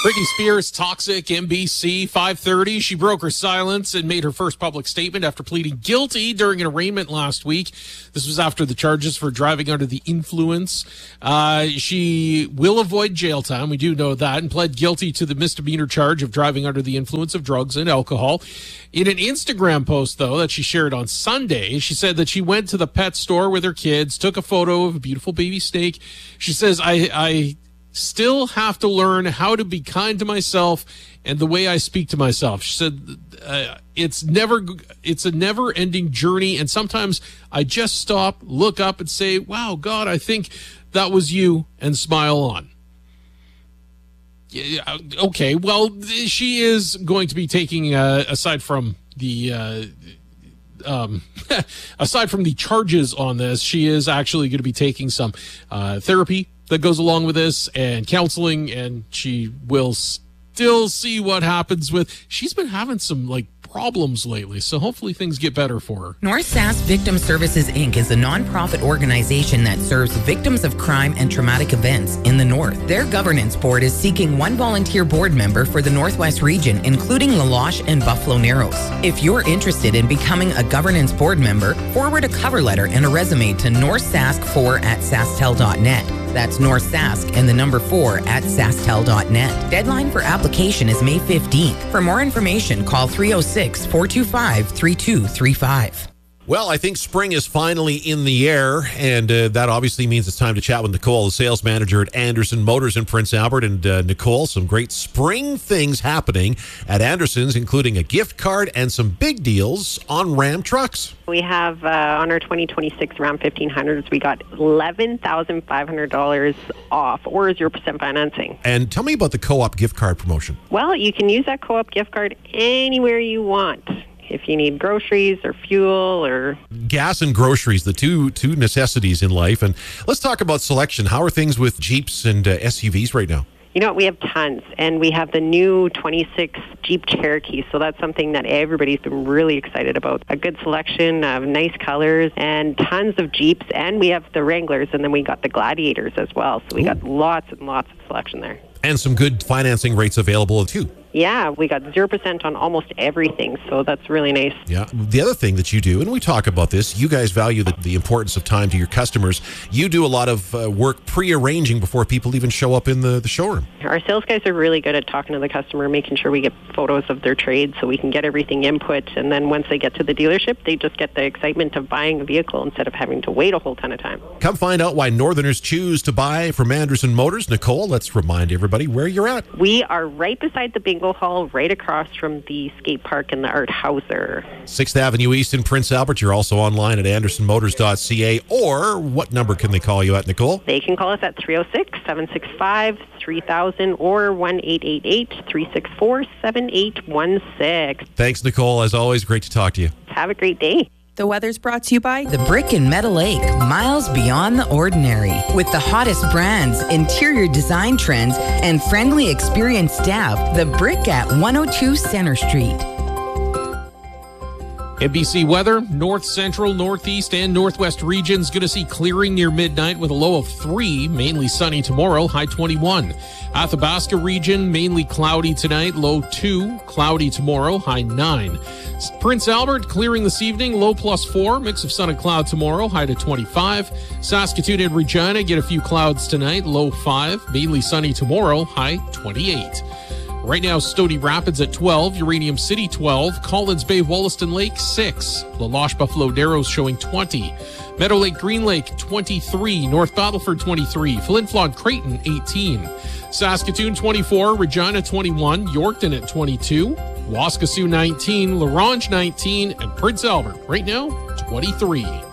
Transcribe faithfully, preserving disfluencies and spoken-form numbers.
Britney Spears, Toxic, N B C, five thirty. She broke her silence and made her first public statement after pleading guilty during an arraignment last week. This was after the charges for driving under the influence. Uh, she will avoid jail time. We do know that, and pled guilty to the misdemeanor charge of driving under the influence of drugs and alcohol. In an Instagram post, though, that she shared on Sunday, she said that she went to the pet store with her kids, took a photo of a beautiful baby snake. She says, I, I, still have to learn how to be kind to myself and the way I speak to myself. She said, uh, it's never, it's a never ending journey. And sometimes I just stop, look up and say, wow, God, I think that was you, and smile on. Yeah, okay. Well, she is going to be taking, uh, aside from the, uh, Um, aside from the charges on this, she is actually going to be taking some, uh, therapy that goes along with this and counseling, and she will still see what happens with, she's been having some like problems lately, so hopefully things get better for her. North Sask Victim Services Incorporated is a nonprofit organization that serves victims of crime and traumatic events in the North. Their governance board is seeking one volunteer board member for the Northwest region, including La Loche and Buffalo Narrows. If you're interested in becoming a governance board member, forward a cover letter and a resume to northsask four at sastel dot net. That's North Sask and the number four at sastel dot net. Deadline for application is May fifteenth. For more information, call three oh six, four two five, three two three five. Well, I think spring is finally in the air, and uh, that obviously means it's time to chat with Nicole, the sales manager at Anderson Motors in Prince Albert. And uh, Nicole, some great spring things happening at Anderson's, including a gift card and some big deals on Ram trucks. We have, uh, on our twenty twenty-six Ram fifteen hundreds, we got eleven thousand five hundred dollars off or zero percent financing. And tell me about the Co-op gift card promotion. Well, you can use that Co-op gift card anywhere you want. If you need groceries or fuel or... Gas and groceries, the two two necessities in life. And let's talk about selection. How are things with Jeeps and uh, S U Vs right now? You know what? We have tons. And we have the new twenty-six Jeep Cherokee. So that's something that everybody's been really excited about. A good selection of nice colors and tons of Jeeps. And we have the Wranglers. And then we got the Gladiators as well. So we Ooh. got lots and lots of selection there. And some good financing rates available too. Yeah, we got zero percent on almost everything, so that's really nice. Yeah. The other thing that you do, and we talk about this, you guys value the, the importance of time to your customers. You do a lot of uh, work pre-arranging before people even show up in the, the showroom. Our sales guys are really good at talking to the customer, making sure we get photos of their trade so we can get everything input, and then once they get to the dealership, they just get the excitement of buying a vehicle instead of having to wait a whole ton of time. Come find out why Northerners choose to buy from Anderson Motors. Nicole, let's remind everybody where you're at. We are right beside the bingo hall, right across from the skate park and the Art Hauser. sixth Avenue East in Prince Albert. You're also online at anderson motors dot c a. Or what number can they call you at, Nicole? They can call us at three oh six, seven six five, three thousand or one eight eight eight, three six four, seven eight one six. Thanks, Nicole. As always, great to talk to you. Have a great day. The weather's brought to you by The Brick in Meadow Lake, miles beyond the ordinary. With the hottest brands, interior design trends, and friendly, experienced staff, The Brick at one oh two Center Street. N B C weather, north, central, northeast, and northwest regions going to see clearing near midnight with a low of three, mainly sunny tomorrow, high twenty-one. Athabasca region, mainly cloudy tonight, low two, cloudy tomorrow, high nine. Prince Albert, clearing this evening, low plus four, mix of sun and cloud tomorrow, high to twenty-five. Saskatoon and Regina get a few clouds tonight, low five, mainly sunny tomorrow, high twenty-eight. Right now, Stony Rapids at twelve, Uranium City twelve, Collins Bay, Wollaston Lake six, La Loche Buffalo Narrows showing twenty, Meadow Lake Green Lake twenty-three, North Battleford twenty-three, Flin Flon Creighton eighteen, Saskatoon twenty-four, Regina twenty-one, Yorkton at twenty-two, Waskesiu nineteen, La Ronge nineteen, and Prince Albert right now twenty-three.